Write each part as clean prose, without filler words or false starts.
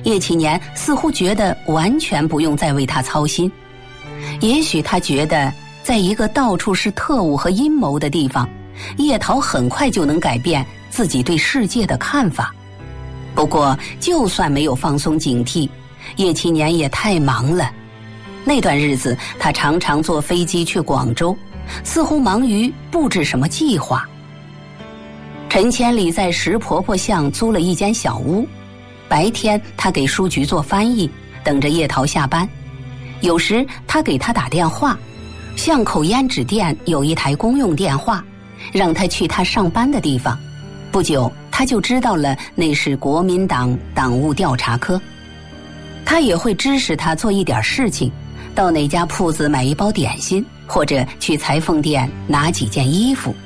叶启年似乎觉得完全不用再为他操心。也许他觉得在一个到处是特务和阴谋的地方，叶桃很快就能改变自己对世界的看法。不过就算没有放松警惕，叶启年也太忙了。那段日子他常常坐飞机去广州，似乎忙于布置什么计划。陈千里在石婆婆巷租了一间小屋，白天他给书局做翻译，等着叶桃下班。有时他给他打电话，巷口胭脂店有一台公用电话，让他去他上班的地方。不久他就知道了那是国民党党务调查科。他也会指使他做一点事情，到哪家铺子买一包点心，或者去裁缝店拿几件衣服。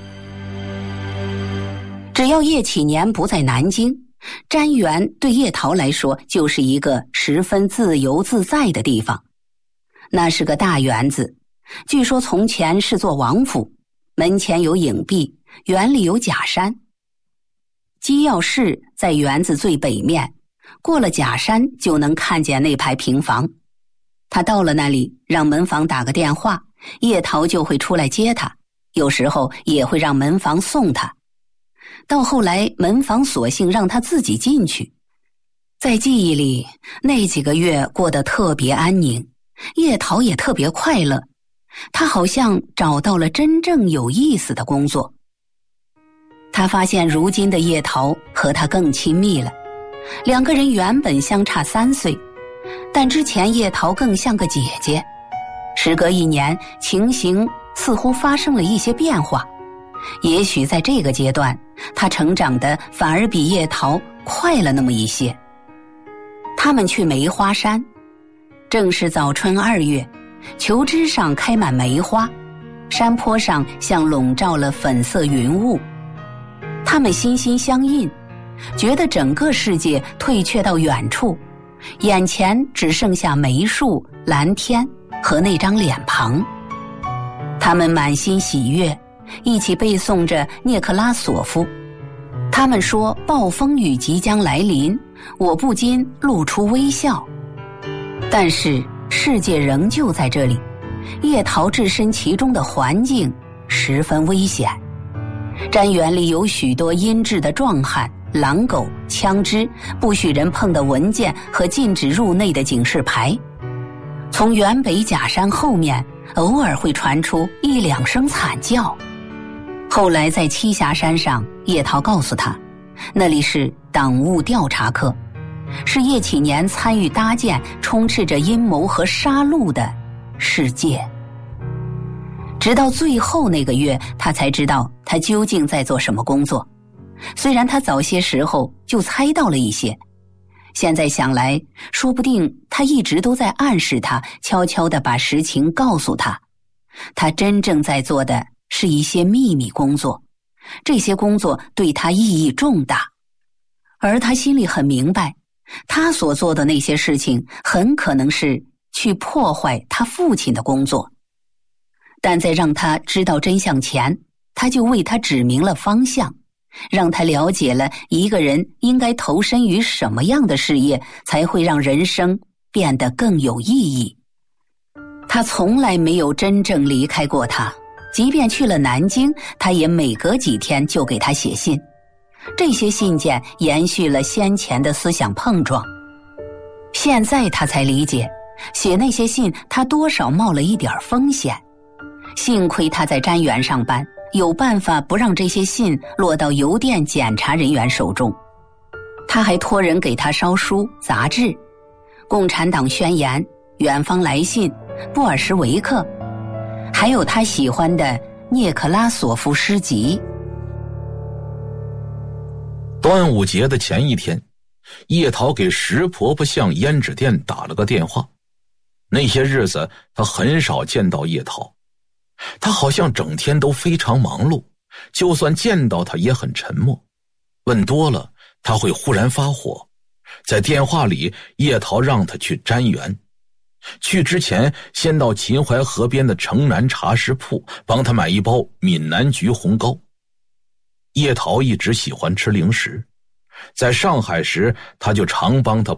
只要叶启年不在南京，瞻园对叶桃来说就是一个十分自由自在的地方。那是个大园子，据说从前是座王府，门前有影壁，园里有假山。机要室在园子最北面，过了假山就能看见那排平房。他到了那里，让门房打个电话，叶桃就会出来接他，有时候也会让门房送他。到后来门房索性让他自己进去。在记忆里，那几个月过得特别安宁，叶桃也特别快乐，他好像找到了真正有意思的工作。他发现如今的叶桃和他更亲密了，两个人原本相差3岁，但之前叶桃更像个姐姐。时隔1年，情形似乎发生了一些变化。也许在这个阶段，他成长得反而比叶桃快了那么一些。他们去梅花山，正是早春2月，球枝上开满梅花，山坡上像笼罩了粉色云雾。他们心心相印，觉得整个世界退却到远处，眼前只剩下梅树、蓝天和那张脸庞。他们满心喜悦，一起背诵着涅克拉索夫。他们说暴风雨即将来临，我不禁露出微笑。但是世界仍旧在这里，叶桃置身其中的环境十分危险。瞻园里有许多阴质的壮汉、狼狗、枪支、不许人碰的文件和禁止入内的警示牌。从园北假山后面偶尔会传出1、2声惨叫。后来在栖霞山上，叶桃告诉他，那里是党务调查科，是叶启年参与搭建充斥着阴谋和杀戮的世界。直到最后那个月，他才知道他究竟在做什么工作。虽然他早些时候就猜到了一些，现在想来，说不定他一直都在暗示他，悄悄地把实情告诉他。他真正在做的是一些秘密工作，这些工作对他意义重大。而他心里很明白，他所做的那些事情很可能是去破坏他父亲的工作。但在让他知道真相前，他就为他指明了方向，让他了解了一个人应该投身于什么样的事业，才会让人生变得更有意义。他从来没有真正离开过他，即便去了南京，他也每隔几天就给他写信。这些信件延续了先前的思想碰撞。现在他才理解，写那些信他多少冒了一点风险。幸亏他在瞻园上班，有办法不让这些信落到邮电检查人员手中。他还托人给他烧书、杂志，共产党宣言、远方来信、布尔什维克，还有他喜欢的涅克拉索夫诗集。 端午节的前一天，叶桃给石婆婆巷胭脂店打了个电话。那些日子他很少见到叶桃，他好像整天都非常忙碌，就算见到他也很沉默，问多了他会忽然发火。在电话里，叶桃让他去瞻园，去之前先到秦淮河边的城南茶食铺帮他买一包闽南橘红糕。叶桃一直喜欢吃零食，在上海时他就常帮他